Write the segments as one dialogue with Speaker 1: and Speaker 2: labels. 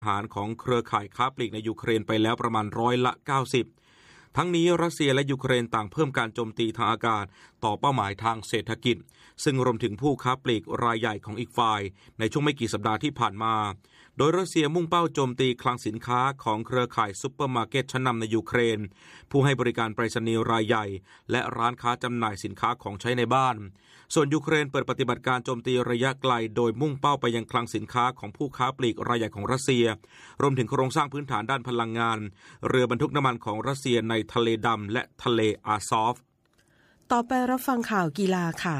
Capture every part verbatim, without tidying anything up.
Speaker 1: อาหารของเครือข่ายค้าปลีกในยูเครนไปแล้วประมาณร้อยละเก้าสิบทั้งนี้รัสเซียและยูเครนต่างเพิ่มการโจมตีทางอากาศต่อเป้าหมายทางเศรษฐกิจซึ่งรวมถึงผู้ค้าปลีกรายใหญ่ของอีกฝ่ายในช่วงไม่กี่สัปดาห์ที่ผ่านมาโดยรัสเซียมุ่งเป้าโจมตีคลังสินค้าของเครือข่ายซุปเปอร์มาร์เก็ตชั้นนำในยูเครนผู้ให้บริการไปรษณีย์รายใหญ่และร้านค้าจำหน่ายสินค้าของใช้ในบ้านส่วนยูเครนเปิดปฏิบัติการโจมตีระยะไกลโดยมุ่งเป้าไปยังคลังสินค้าของผู้ค้าปลีกรายใหญ่ของรัสเซียรวมถึงโครงสร้างพื้นฐานด้านพลังงานเรือบรรทุกน้ำมันของรัสเซียในทะเลดำและทะเลอาซอฟ
Speaker 2: ต่อไปรับฟังข่าวกีฬาค่ะ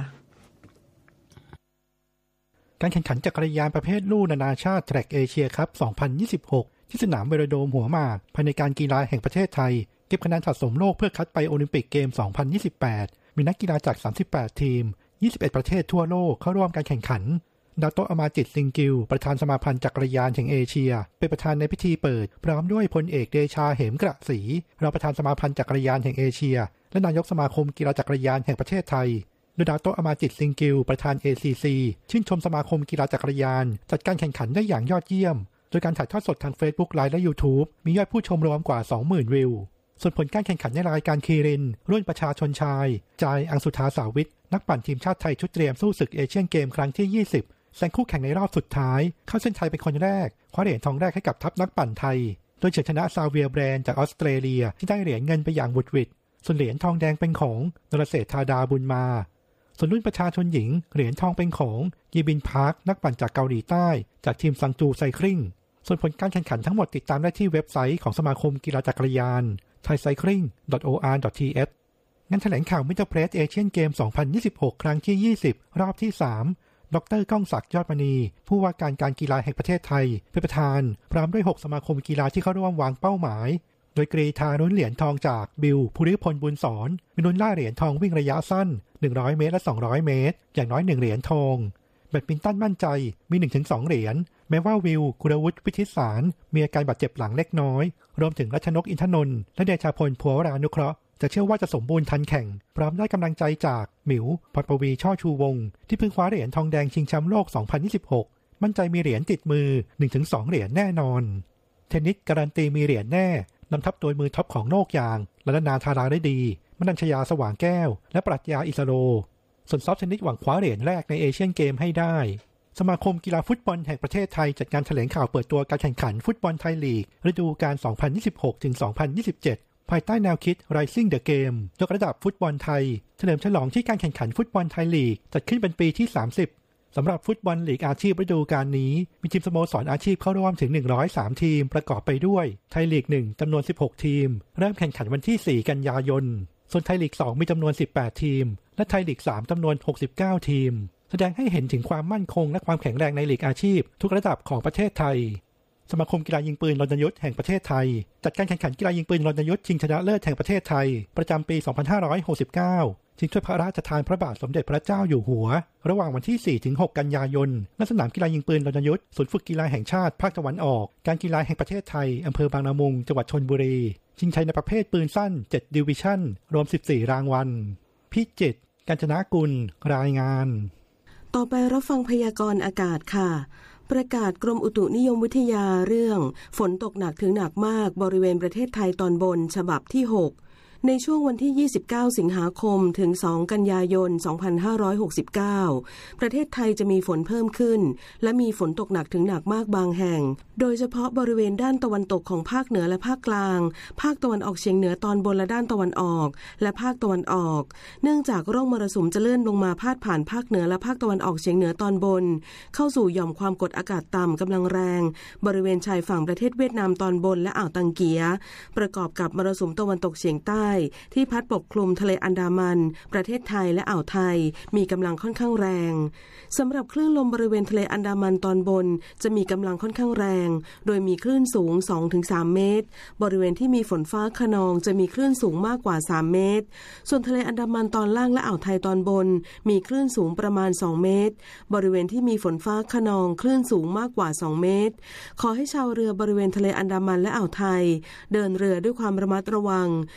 Speaker 3: การแข่งขันจักรยานประเภทลู่นานาชาติแทร็กเอเชียคัพสองพันยี่สิบหกที่สนามเวโรโดมหัวหมากภายในการกีฬาแห่งประเทศไทยเก็บคะแนนสะสมโลกเพื่อคัดไปโอลิมปิกเกมสองพันยี่สิบแปดมีนักกีฬาจากสามสิบแปดทีมยี่สิบเอ็ดประเทศทั่วโลกเข้าร่วมการแข่งขันดาโตอามาจิตซิงกิลประธานสมาพันธ์จักรยานแห่งเอเชียเป็นประธานในพิธีเปิดพร้อมด้วยพลเอกเดชาเหมกระศรีรองประธานสมาพันธ์จักรยานแห่งเอเชียและนายกสมาคมกีฬาจักรยานแห่งประเทศไทยโดยดาโตอามาจิตซิงกิลประธาน เอ ซี ซี ชื่นชมสมาคมกีฬาจักรยานจัดการแข่งขันได้อย่างยอดเยี่ยมโดยการถ่ายทอดสดทาง Facebook Live และ YouTube มียอดผู้ชมรวมกว่า สองหมื่น วิวส่วนผลการแข่งขันในรายการคีรินรุ่นประชาชนชายจายอังสุธาสาวิทนักปั่นทีมชาติไทยชุดเตรียมสู้ศึกเอเชียนเกมครั้งที่ยี่สิบแซงคู่แข่งในรอบสุดท้ายเข้าเส้นชัยเป็นคนแรกคว้าเหรียญทองแรกให้กับทัพนักปั่นไทยโดยเฉือนชนะซาเวียร์แบรนด์จากออสเตรเลียที่ได้เหรียญเงินไปอย่างบุดหวิดส่วนเหรียญทองแดงเป็นของนรเศรษฐาดาบุญมาส่วนรุ่นประชาชนหญิงเหรียญทองเป็นของยีบินพาร์คนักปั่นจากเกาหลีใต้จากทีมซังจูไซคลิงส่วนผลการแข่งขันทั้งหมดติดตามได้ที่เว็บไซต์ของสมาคมกีฬาจักรยาน ไทยไซคลิง ดอท โอ อาร์ ดอท ที เอช งานแถลงข่าวมิสเตอร์เพรสเอเชียนเกมสองพันยี่สิบหกครั้งที่ยี่สิบรอบที่สามดร.ก้องศักดิ์ยอดมณีผู้ว่าการการกีฬาแห่งประเทศไทยเป็นประธานพร้อมด้วยหกสมาคมกีฬาที่เข้าร่วมวางเป้าหมายโดยกรีธาลุ้นเหรียญทองจากบิลภูริพลบุญสอนมีลุ้นล่าเหรียญทองวิ่งระยะสั้นหนึ่งร้อยเมตรและสองร้อยเมตรอย่างน้อยหนึ่งเหรียญทองแบดมินตันมั่นใจมี หนึ่งถึงสอง เหรียญแม้ว่าวิวกุลวุฒิวิทิศสารมีอาการบาดเจ็บหลังเล็กน้อยรวมถึงรัชนกอินทนนท์และเดชาพลพัวรานุเคราะห์จะเชื่อว่าจะสมบูรณ์ทันแข่งพร้อมได้กำลังใจจากหมิวพรปวีช่อชูวงศ์ที่เพิ่งคว้าเหรียญทองแดงชิงแชมป์โลกสองพันยี่สิบหกมั่นใจมีเหรียญติดมือ หนึ่งถึงสอง เหรียญแน่นอนเทนนิสการันตีมีเหรียญแน่นำทัพโดยมือท็อปของโลกอย่างรัตนาธาราได้ดีมนัญชยาสว่างแก้วและปรัชญาอิสโรส่วนซอฟต์เทนนิสหวังคว้าเหรียญแรกในเอเชียนเกมให้ได้สมาคมกีฬาฟุตบอลแห่งประเทศไทยจัดงานแถลงข่าวเปิดตัวการแข่งขันฟุตบอลไทยลีกฤดูกาล สองพันยี่สิบหกถึงสองพันยี่สิบเจ็ด ภายใต้แนวคิด Rising the Game ยกระดับฟุตบอลไทยเฉลิมฉลองที่การแข่งขันฟุตบอลไทยลีกจัดขึ้นเป็นปีที่สามสิบสำหรับฟุตบอลลีกอาชีพฤดูกาลนี้มีทีมสโมสรอาชีพเข้าร่วมถึงหนึ่งร้อยสามทีมประกอบไปด้วยไทยลีกหนึ่งจำนวนสิบหกทีมเริ่มแข่งขันวันที่สี่กันยายนส่วนไทยลีกสองมีจำนวนสิบแปดทีมและไทยลีกสามจำนวนหกสิบเก้าทีมแสดงให้เห็นถึงความมั่นคงและความแข็งแรงในลีกอาชีพทุกระดับของประเทศไทยสมาคมกีฬายิงปืนรณยุทธ์แห่งประเทศไทยจัดการแข่งขันกีฬายิงปืนรณยุทธ์ชิงชนะเลิศแห่งประเทศไทยประจำปีสองพันห้าร้อยหกสิบเก้าชิงถ้วยพระราชทานพระบาทสมเด็จพระเจ้าอยู่หัวระหว่างวันที่ สี่ถึงหก กันยายนณสนามกีฬายิงปืนรณยุทธ์ศูนย์ฝึกกีฬาแห่งชาติภาคตะวันออกการกีฬาแห่งประเทศไทยอำเภอบางละมุงจังหวัดชลบุรีชิงชัยในประเภทปืนสั้นเจ็ดดิวิชั่นรวมสิบสี่รางวัลพิจิตรกาญจนกุลรายงาน
Speaker 2: ต่อไปรับฟังพยากรณ์อากาศค่ะประกาศกรมอุตุนิยมวิทยาเรื่องฝนตกหนักถึงหนักมากบริเวณประเทศไทยตอนบนฉบับที่หกในช่วงวันที่ยี่สิบเก้าสิงหาคมถึงสองกันยายนสองพันห้าร้อยหกสิบเก้าประเทศไทยจะมีฝนเพิ่มขึ้นและมีฝนตกหนักถึงหนักมากบางแห่งโดยเฉพาะบริเวณด้านตะวันตกของภาคเหนือและภาคกลางภาคตะวันออกเฉียงเหนือตอนบนและด้านตะวันออกและภาคตะวันออกเนื่องจากร่องมรสุมจะเลื่อนลงมาพาดผ่านภาคเหนือและภาคตะวันออกเฉียงเหนือตอนบนเข้าสู่หย่อมความกดอากาศต่ำกำลังแรงบริเวณชายฝั่งประเทศเวียดนามตอนบนและอ่าวตังเกียประกอบกับมรสุมตะวันตกเฉียงใต้ที่พัดปกคลุมทะเลอันดามันประเทศไทยและอ่าวไทยมีกำลังค่อนข้างแรงสำหรับคลื่นลมบริเวณทะเลอันดามันตอนบนจะมีกำลังค่อนข้างแรงโดยมีคลื่นสูง สองถึงสาม เมตรบริเวณที่มีฝนฟ้าคะนองจะมีคลื่นสูงมากกว่าสามเมตรส่วนทะเลอันดามันตอนล่างและอ่าวไทยตอนบนมีคลื่นสูงประมาณสองเมตรบริเวณที่มีฝนฟ้าคะนองคลื่นสูงมากกว่าสองเมตรขอให้ชาวเรือบริเวณทะเลอันดามันและอ่าวไทยเดินเรือด้วยความระมัดระวังและหลีก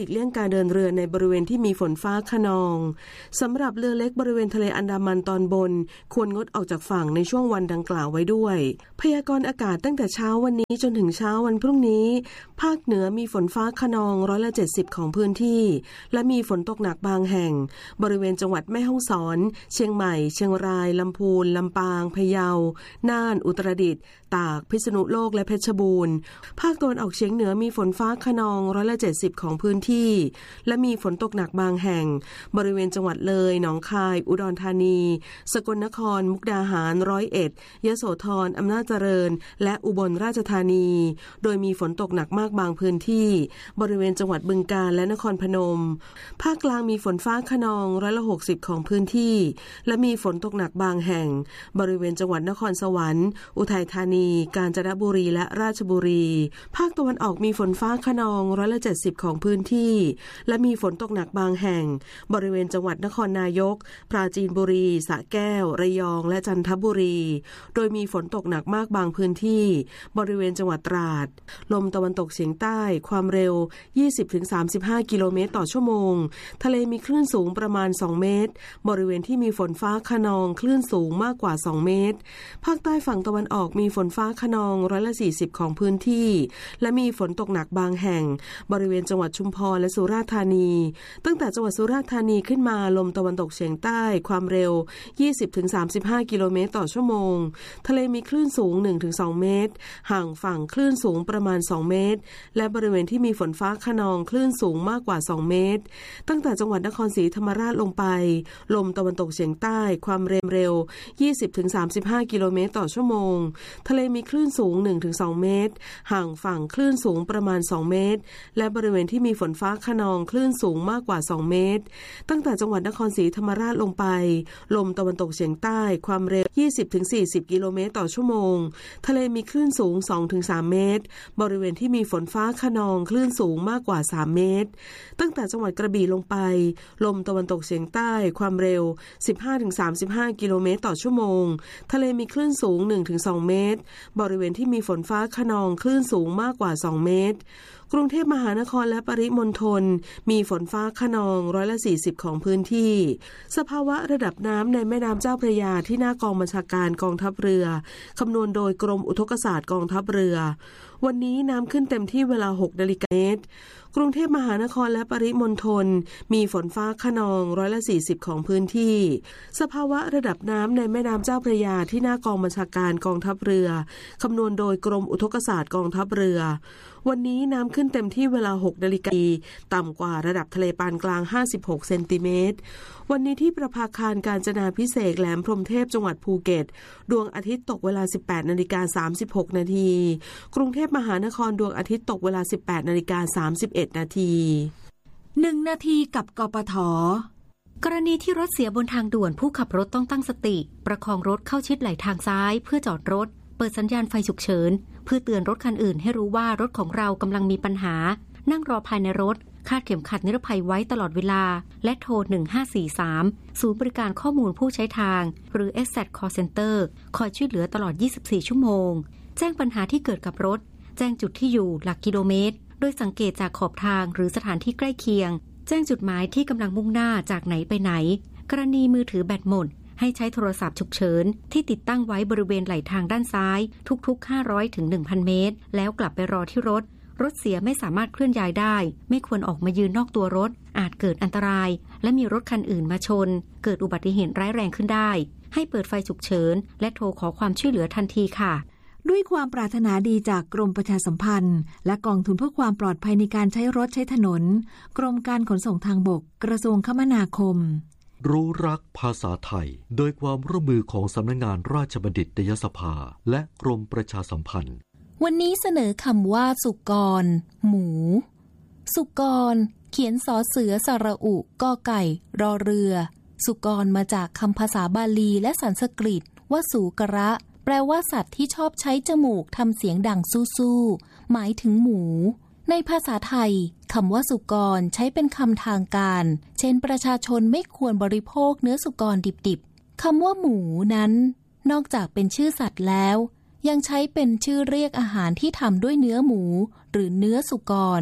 Speaker 2: กเลี่ยงการเดินเรือในบริเวณที่มีฝนฟ้าคะนองสำหรับเรือเล็กบริเวณทะเลอันดามันตอนบนควรงดออกจากฝั่งในช่วงวันดังกล่าวไว้ด้วยพยากรณ์อากาศตั้งแต่เช้าวันนี้จนถึงเช้าวันพรุ่งนี้ภาคเหนือมีฝนฟ้าคะนองร้อยละเจ็ดสิบของพื้นที่และมีฝนตกหนักบางแห่งบริเวณจังหวัดแม่ฮ่องสอนเชียงใหม่เชียงรายลำพูนลำปางพะเยาน่านอุตรดิตถ์ตากพิษณุโลกและเพชรบูรณ์ภาคตะวันออกเฉียงเหนือมีฝนฟ้าคะนองร้อยละเจ็ดสิบของพื้นที่และมีฝนตกหนักบางแห่งบริเวณจังหวัดเลยหนองคายอุดรธานีสกลนครมุกดาหารร้อยเอ็ดยโสธรอำนาจเจริญและอุบลราชธานีโดยมีฝนตกหนักมากบางพื้นที่บริเวณจังหวัดบึงกาฬและนครพนมภาคกลางมีฝนฟ้าคะนองร้อยละหกสิบของพื้นที่และมีฝนตกหนักบางแห่งบริเวณจังหวัดนครสวรรค์อุทัยธานีกาญจนบุรีและราชบุรีภาคตะวันออกมีฝนฟ้าคะนองร้อยละเจ็ดสิบของพื้นที่และมีฝนตกหนักบางแห่งบริเวณจังหวัดนครนายกปราจีนบุรีสระแก้วระยองและจันทบุรีโดยมีฝนตกหนักมากบางพื้นที่บริเวณจังหวัดตราดลมตะวันตกเฉียงใต้ความเร็ว ยี่สิบถึงสามสิบห้า กิโลเมตรต่อชั่วโมงทะเลมีคลื่นสูงประมาณสองเมตรบริเวณที่มีฝนฟ้าคะนองคลื่นสูงมากกว่าสองเมตรภาคใต้ฝั่งตะวันออกมีฝนฟ้าคะนองร้อยละสี่สิบของพื้นที่และมีฝนตกหนักบางแห่งบริเวณจังหวัดชุมพรและสุราษฎร์ธานีตั้งแต่จังหวัดสุราษฎร์ธานีขึ้นมาลมตะวันตกเฉียงใต้ความเร็ว ยี่สิบถึงสามสิบห้า กิโลเมตรต่อชั่วโมงทะเลมีคลื่นสูง หนึ่งถึงสอง เมตรห่างฝั่งคลื่นสูงประมาณสองเมตรและบริเวณที่มีฝนฟ้าคะนองคลื่นสูงมากกว่าสองเมตรตั้งแต่จังหวัดนครศรีธรรมราชลงไปลมตะวันตกเฉียงใต้ความเร็วเร็ว ยี่สิบถึงสามสิบห้า กิโลเมตรต่อชั่วโมงทะเลมีคลื่นสูง หนึ่งถึงสอง เมตรห่างฝั่งคลื่นสูงประมาณสองเมตรและบริเวณที่มีฝนฟ้าคะนองคลื่นสูงมากกว่าสองเมตรตั้งแต่จังหวัดนครศรีธรรมราชลงไปลมตะวันตกเฉียงใต้ความเร็ว ยี่สิบถึงสี่สิบ กิโลเมตรต่อชั่วโมงทะเลมีคลื่นสูง สองถึงสาม เมตรบริเวณที่มีฝนฟ้าคะนองคลื่นสูงมากกว่าสามเมตรตั้งแต่จังหวัดกระบี่ลงไปลมตะวันตกเฉียงใต้ความเร็ว สิบห้าถึงสามสิบห้า กิโลเมตรต่อชั่วโมงทะเลมีคลื่นสูง หนึ่งถึงสอง เมตรบริเวณที่มีฝนฟ้าคะนองคลื่นสูงมากกว่าสองเมตรกรุงเทพมหานครและปริมณฑลมีฝนฟ้าคะนองร้อยละสี่สิบของพื้นที่สภาวะระดับน้ำในแม่น้ำเจ้าพระยาที่หน้ากองบัญชาการกองทัพเรือคำนวณโดยกรมอุทกศาสตร์กองทัพเรือวันนี้น้ำขึ้นเต็มที่เวลาหกนาฬิกาเมตรกรุงเทพมหานครและปริมณฑลมีฝนฟ้าคะนองร้อยละสี่สิบของพื้นที่สภาวะระดับน้ำในแม่น้ำเจ้าพระยาที่หน้ากองบัญชาการกองทัพเรือคำนวณโดยกรมอุทกศาสตร์กองทัพเรือวันนี้น้ำขึ้นเต็มที่เวลาหกนาฬิกาต่ำกว่าระดับทะเลปานกลางห้าสิบหกเซนติเมตรวันนี้ที่ประภาคารกาญจนาภิเษกแหลมพรหมเทพจังหวัดภูเก็ตดวงอาทิตย์ตกเวลา สิบแปดนาฬิกาสามสิบหกนาทีกรุงเทพมหานครดวงอาทิตย์ตกเวลา สิบแปดนาฬิกาสามสิบเอ็ดนาที
Speaker 4: หนึ่งนาทีกับกปท.กรณีที่รถเสียบนทางด่วนผู้ขับรถต้องตั้งสติประคองรถเข้าชิดไหลทางซ้ายเพื่อจอดรถเปิดสัญญาณไฟฉุกเฉินเพื่อเตือนรถคันอื่นให้รู้ว่ารถของเรากำลังมีปัญหานั่งรอภายในรถคาดเข็มขัดนิรภัยไว้ตลอดเวลาและโทรหนึ่งห้าสี่สามศูนย์บริการข้อมูลผู้ใช้ทางหรือ เอส แซด Call Center คอยช่วยเหลือตลอดยี่สิบสี่ชั่วโมงแจ้งปัญหาที่เกิดกับรถแจ้งจุดที่อยู่หลักกิโลเมตรโดยสังเกตจากขอบทางหรือสถานที่ใกล้เคียงแจ้งจุดหมายที่กำลังมุ่งหน้าจากไหนไปไหนกรณีมือถือแบตหมดให้ใช้โทรศัพท์ฉุกเฉินที่ติดตั้งไว้บริเวณไหล่ทางด้านซ้ายทุกๆห้าร้อยถึง หนึ่งพัน เมตรแล้วกลับไปรอที่รถรถเสียไม่สามารถเคลื่อนย้ายได้ไม่ควรออกมายืนนอกตัวรถอาจเกิดอันตรายและมีรถคันอื่นมาชนเกิดอุบัติเหตุร้ายแรงขึ้นได้ให้เปิดไฟฉุกเฉินและโทรขอความช่วยเหลือทันทีค่ะ
Speaker 5: ด้วยความปรารถนาดีจากกรมประชาสัมพันธ์และกองทุนเพื่อความปลอดภัยในการใช้รถใช้ถนนกรมการขนส่งทางบกกระทรวงคมนาคม
Speaker 6: รู้รักภาษาไทยโดยความร่วมมือของสำนักงานราชบัณฑิตยสภาและกรมประชาสัมพันธ์
Speaker 5: วันนี้เสนอคำว่าสุกรหมูสุกรเขียนสอเสือสระอุกอไก่รอเรือสุกรมาจากคำภาษาบาลีและสันสกฤตว่าสูกระแปลว่าสัตว์ที่ชอบใช้จมูกทำเสียงดังสู้ๆหมายถึงหมูในภาษาไทยคำว่าสุกรใช้เป็นคำทางการเช่นประชาชนไม่ควรบริโภคเนื้อสุกรดิบๆคำว่าหมูนั้นนอกจากเป็นชื่อสัตว์แล้วยังใช้เป็นชื่อเรียกอาหารที่ทำด้วยเนื้อหมูหรือเนื้อสุกร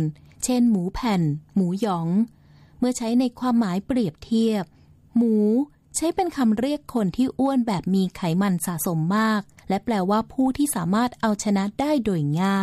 Speaker 5: เช่นหมูแผ่นหมูหยองเมื่อใช้ในความหมายเปรียบเทียบหมูใช้เป็นคำเรียกคนที่อ้วนแบบมีไขมันสะสมมากและแปลว่าผู้ที่สามารถเอาชนะได้โดยง่าย